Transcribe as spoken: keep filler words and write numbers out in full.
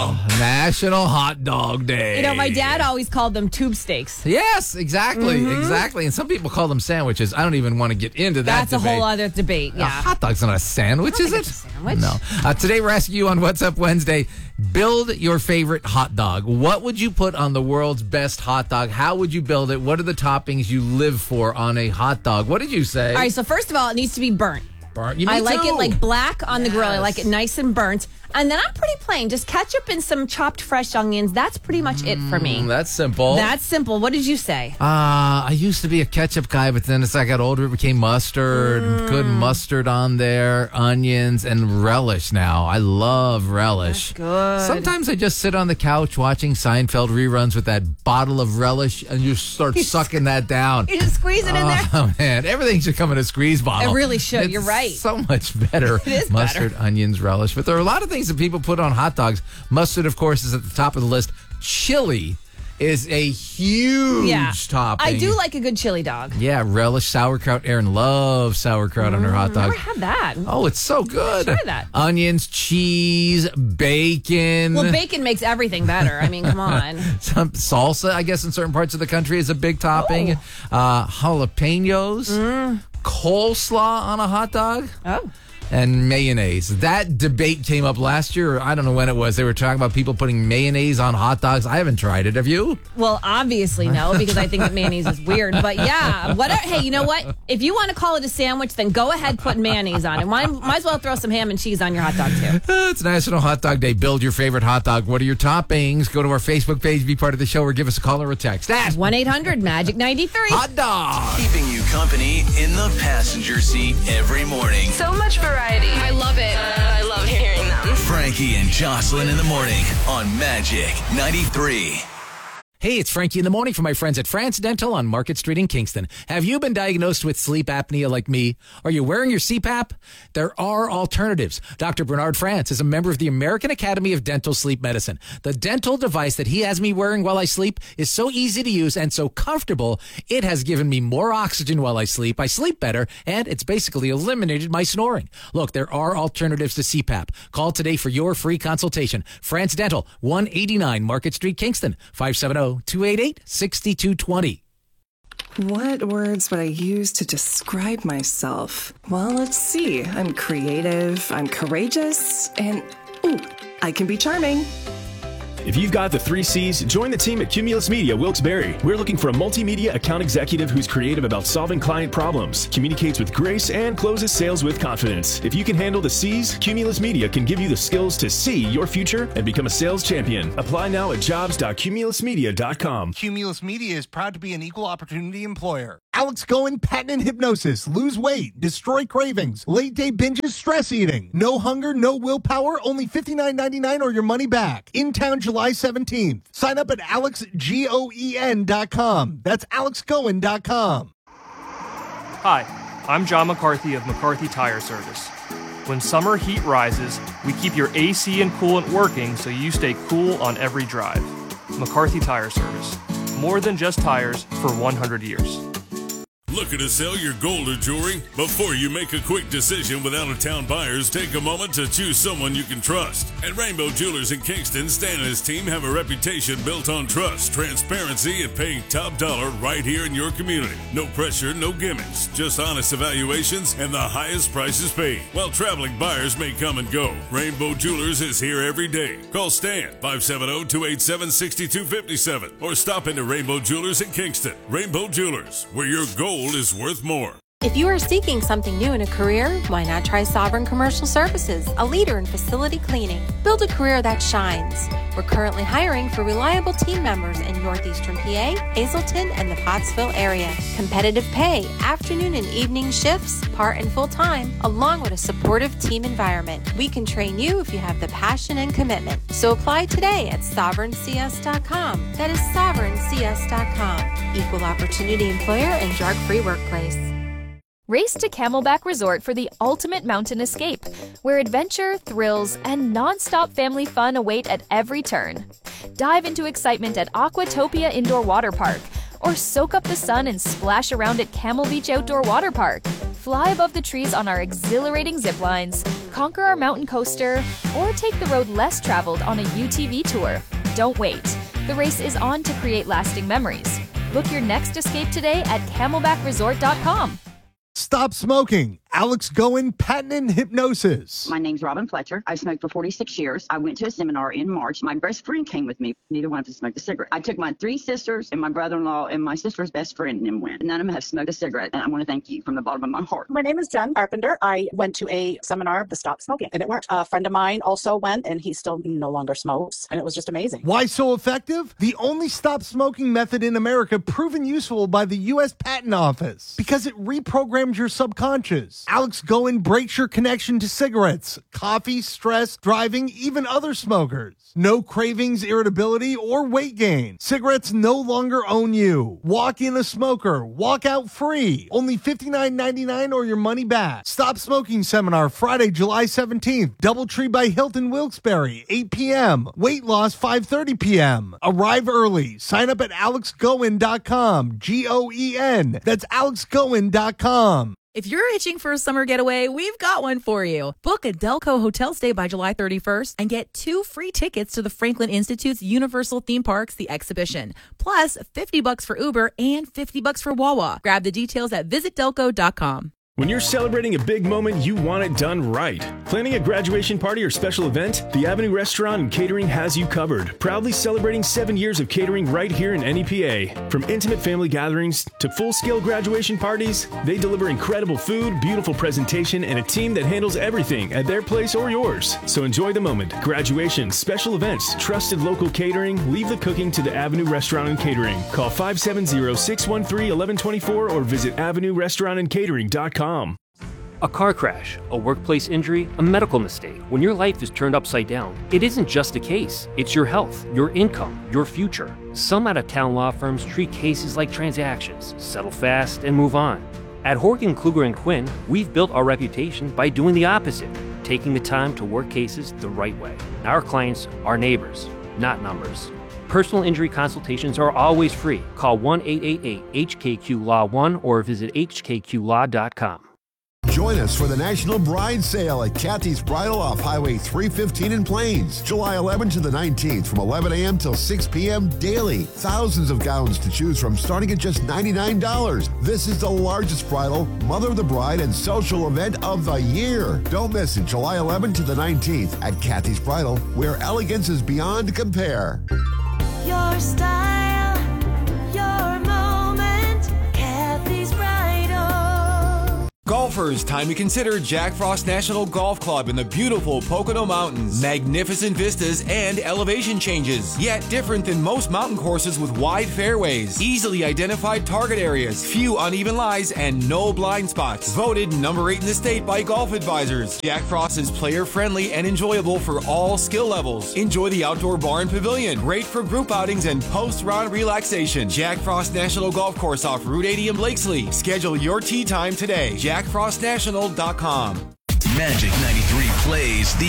Oh, National Hot Dog Day. You know, my dad always called them tube steaks. Yes, exactly, mm-hmm. exactly. And some people call them sandwiches. I don't even want to get into that That's debate. a whole other debate, yeah. A hot dog's not a sandwich, is it? It's a sandwich. No. Uh, today we're asking you on What's Up Wednesday, build your favorite hot dog. What would you put on the world's best hot dog? How would you build it? What are the toppings you live for on a hot dog? What did you say? All right, so first of all, it needs to be burnt. Burnt. You I me like too. it like black on yes. the grill. I like it nice and burnt. And then I'm pretty plain. Just ketchup and some chopped fresh onions. That's pretty much it for me. Mm, that's simple. That's simple. What did you say? Uh, I used to be a ketchup guy, but then as I got older, it became mustard. Mm. Good mustard on there, onions, and relish now. I love relish. That's good. Sometimes I just sit on the couch watching Seinfeld reruns with that bottle of relish, and you start sucking that down. You just squeeze it in there. Oh, man. Everything should come in a squeeze bottle. It really should. It's You're right. So much better. It is Mustard, better. onions, relish. But there are a lot of things that people put on hot dogs. Mustard, of course, is at the top of the list. Chili is a huge yeah. topping. I do like a good chili dog. Yeah, relish, sauerkraut. Erin loves sauerkraut mm, on her hot dog. Never had that. Oh, it's so good. Try that. Onions, cheese, bacon. Well, bacon makes everything better. I mean, come on. Some salsa, I guess, in certain parts of the country is a big topping. Oh. Uh, jalapenos. Mm. Coleslaw on a hot dog. Oh. And mayonnaise. That debate came up last year. Or I don't know when it was. They were talking about people putting mayonnaise on hot dogs. I haven't tried it. Have you? Well, obviously no, because I think that mayonnaise is weird. But yeah, what? Hey, you know what? If you want to call it a sandwich, then go ahead, put mayonnaise on it. Might, might as well throw some ham and cheese on your hot dog too. Uh, it's National Hot Dog Day. Build your favorite hot dog. What are your toppings? Go to our Facebook page, be part of the show, or give us a call or a text. That's one eight hundred magic ninety-three. Hot dog. Keeping you company in the passenger seat every morning. So much variety. I love it. Uh, I love hearing them. Frankie and Jocelyn in the morning on Magic ninety-three. Hey, it's Frankie in the morning from my friends at France Dental on Market Street in Kingston. Have you been diagnosed with sleep apnea like me? Are you wearing your C PAP? There are alternatives. Doctor Bernard France is a member of the American Academy of Dental Sleep Medicine. The dental device that he has me wearing while I sleep is so easy to use and so comfortable, it has given me more oxygen while I sleep. I sleep better, and it's basically eliminated my snoring. Look, there are alternatives to C PAP. Call today for your free consultation. France Dental, one eighty-nine Market Street, Kingston, five seven zero, two eight eight, six two two zero. What words would I use to describe myself? Well, let's see. I'm creative, I'm courageous, and ooh, I can be charming. If you've got the three C's, join the team at Cumulus Media Wilkes-Barre. We're looking for a multimedia account executive who's creative about solving client problems, communicates with grace, and closes sales with confidence. If you can handle the C's, Cumulus Media can give you the skills to see your future and become a sales champion. Apply now at jobs dot cumulus media dot com. Cumulus Media is proud to be an equal opportunity employer. Alex Goen, patent hypnosis, lose weight, destroy cravings, late day binges, stress eating, no hunger, no willpower, only fifty-nine ninety-nine or your money back. In town July seventeenth. Sign up at alex goen dot com. That's alex goen dot com. Hi, I'm John McCarthy of McCarthy Tire Service. When summer heat rises, we keep your A C and coolant working so you stay cool on every drive. McCarthy Tire Service. More than just tires for one hundred years. Looking to sell your gold or jewelry? Before you make a quick decision with out-of-town buyers, take a moment to choose someone you can trust. At Rainbow Jewelers in Kingston, Stan and his team have a reputation built on trust, transparency, and paying top dollar right here in your community. No pressure, no gimmicks, just honest evaluations and the highest prices paid. While traveling buyers may come and go, Rainbow Jewelers is here every day. Call Stan, five seven zero, two eight seven, six two five seven, or stop into Rainbow Jewelers in Kingston. Rainbow Jewelers, where your gold is worth more. If you are seeking something new in a career, why not try Sovereign Commercial Services, a leader in facility cleaning? Build a career that shines. We're currently hiring for reliable team members in northeastern P A, Hazleton, and the Pottsville area. Competitive pay, afternoon and evening shifts, part and full time, along with a supportive team environment. We can train you if you have the passion and commitment. So apply today at sovereign c s dot com. That is sovereign c s dot com. Equal opportunity employer and drug-free workplace. Race to Camelback Resort for the ultimate mountain escape, where adventure, thrills, and non-stop family fun await at every turn. Dive into excitement at Aquatopia Indoor Water Park, or soak up the sun and splash around at Camel Beach Outdoor Water Park. Fly above the trees on our exhilarating zip lines, conquer our mountain coaster, or take the road less traveled on a U T V tour. Don't wait. The race is on to create lasting memories. Book your next escape today at camelback resort dot com. Stop smoking. Alex Goen, Patent and Hypnosis. My name's Robin Fletcher. I've smoked for forty-six years. I went to a seminar in March. My best friend came with me. Neither one of us smoked a cigarette. I took my three sisters and my brother-in-law and my sister's best friend and then went. None of them have smoked a cigarette. And I want to thank you from the bottom of my heart. My name is Jen Carpenter. I went to a seminar, the Stop Smoking, and it worked. A friend of mine also went, and he still no longer smokes, and it was just amazing. Why so effective? The only stop smoking method in America proven useful by the U S Patent Office because it reprograms your subconscious. Alex Goen breaks your connection to cigarettes, coffee, stress, driving, even other smokers. No cravings, irritability, or weight gain. Cigarettes no longer own you. Walk in a smoker. Walk out free. Only fifty-nine ninety-nine or your money back. Stop Smoking Seminar Friday, July seventeenth. Doubletree by Hilton Wilkes-Barre, eight p.m. Weight loss, five thirty p.m. Arrive early. Sign up at alex goen dot com. G O E N. That's alex goen dot com. If you're itching for a summer getaway, we've got one for you. Book a Delco hotel stay by July thirty-first and get two free tickets to the Franklin Institute's Universal Theme Parks, The Exhibition. Plus fifty bucks for Uber and fifty bucks for Wawa. Grab the details at visit delco dot com. When you're celebrating a big moment, you want it done right. Planning a graduation party or special event? The Avenue Restaurant and Catering has you covered. Proudly celebrating seven years of catering right here in N E P A. From intimate family gatherings to full-scale graduation parties, they deliver incredible food, beautiful presentation, and a team that handles everything at their place or yours. So enjoy the moment. Graduations, special events, trusted local catering. Leave the cooking to the Avenue Restaurant and Catering. Call five seven zero, six one three, one one two four or visit avenue restaurant and catering dot com. A car crash, a workplace injury, a medical mistake. When your life is turned upside down, it isn't just a case. It's your health, your income, your future. Some out-of-town law firms treat cases like transactions, settle fast, and move on. At Horgan, Kluger and Quinn, we've built our reputation by doing the opposite, taking the time to work cases the right way. Our clients are neighbors, not numbers. Personal injury consultations are always free. Call one eight eight eight H K Q L A W one or visit h k q law dot com. Join us for the National Bride Sale at Kathy's Bridal off Highway three fifteen in Plains, July eleventh to the nineteenth from eleven a.m. till six p.m. daily. Thousands of gowns to choose from starting at just ninety-nine dollars. This is the largest bridal, mother of the bride, and social event of the year. Don't miss it, July eleventh to the nineteenth at Kathy's Bridal, where elegance is beyond compare. Your style, your moment, Kathy's Bridal. Golfers, time to consider Jack Frost National Golf Club in the beautiful Pocono Mountains. Magnificent vistas and elevation changes, yet different than most mountain courses with wide fairways, easily identified target areas, few uneven lies, and no blind spots. Voted number eight in the state by Golf Advisors. Jack Frost is player-friendly and enjoyable for all skill levels. Enjoy the outdoor bar and pavilion, great for group outings and post-round relaxation. Jack Frost National Golf Course off Route eighty in Blakesley. Schedule your tee time today. jack frost national dot com. Magic ninety-three plays the